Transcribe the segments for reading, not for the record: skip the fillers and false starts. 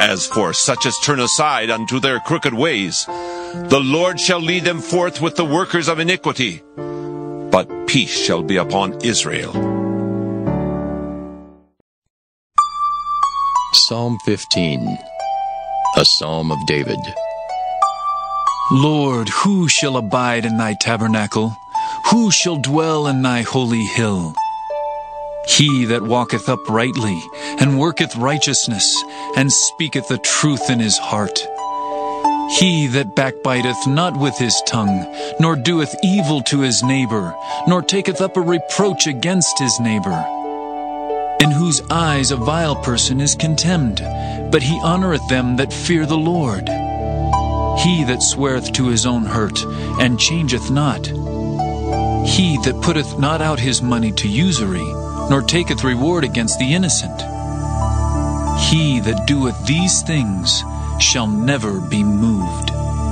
As for such as turn aside unto their crooked ways, the Lord shall lead them forth with the workers of iniquity, but peace shall be upon Israel. Psalm 15, a psalm of David. Lord, who shall abide in thy tabernacle? Who shall dwell in thy holy hill? He that walketh uprightly, and worketh righteousness, and speaketh the truth in his heart. He that backbiteth not with his tongue, nor doeth evil to his neighbor, nor taketh up a reproach against his neighbor. In whose eyes a vile person is contemned, but he honoureth them that fear the Lord. He that sweareth to his own hurt, and changeth not. He that putteth not out his money to usury, nor taketh reward against the innocent. He that doeth these things shall never be moved.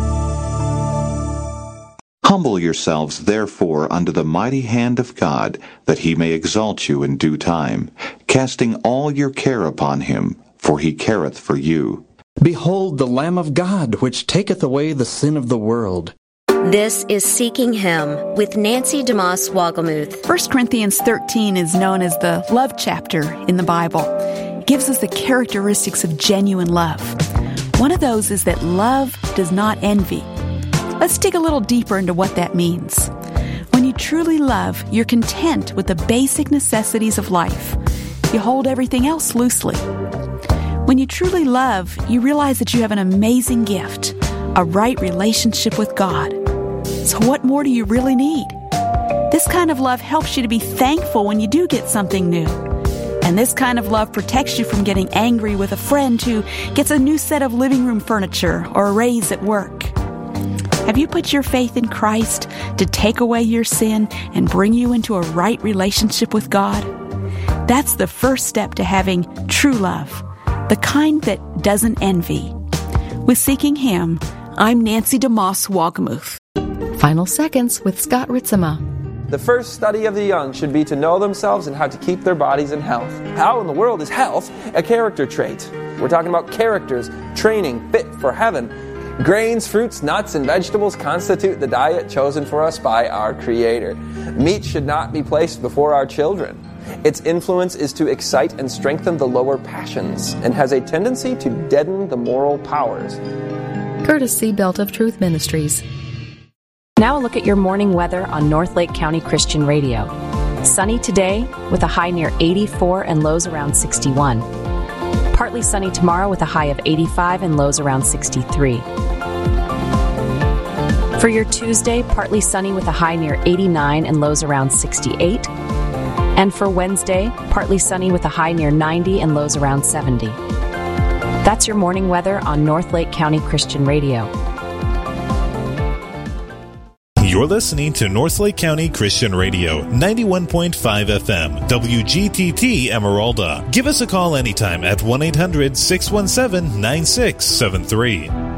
Humble yourselves, therefore, under the mighty hand of God, that he may exalt you in due time, casting all your care upon him, for he careth for you. Behold the Lamb of God, which taketh away the sin of the world. This is Seeking Him with Nancy DeMoss Wogelmuth. 1 Corinthians 13 is known as the love chapter in the Bible. It gives us the characteristics of genuine love. One of those is that love does not envy. Let's dig a little deeper into what that means. When you truly love, you're content with the basic necessities of life. You hold everything else loosely. When you truly love, you realize that you have an amazing gift, a right relationship with God. So what more do you really need? This kind of love helps you to be thankful when you do get something new. And this kind of love protects you from getting angry with a friend who gets a new set of living room furniture or a raise at work. Have you put your faith in Christ to take away your sin and bring you into a right relationship with God? That's the first step to having true love, the kind that doesn't envy. With Seeking Him, I'm Nancy DeMoss Wogelmuth. Final Seconds with Scott Ritzema. The first study of the young should be to know themselves and how to keep their bodies in health. How in the world is health a character trait? We're talking about characters, training, fit for heaven. Grains, fruits, nuts, and vegetables constitute the diet chosen for us by our Creator. Meat should not be placed before our children. Its influence is to excite and strengthen the lower passions and has a tendency to deaden the moral powers. Courtesy Belt of Truth Ministries. Now a look at your morning weather on North Lake County Christian Radio. Sunny today with a high near 84 and lows around 61. Partly sunny tomorrow with a high of 85 and lows around 63. For your Tuesday, partly sunny with a high near 89 and lows around 68. And for Wednesday, partly sunny with a high near 90 and lows around 70. That's your morning weather on North Lake County Christian Radio. You're listening to North Lake County Christian Radio, 91.5 FM, WGTT Emeralda. Give us a call anytime at 1-800-617-9673.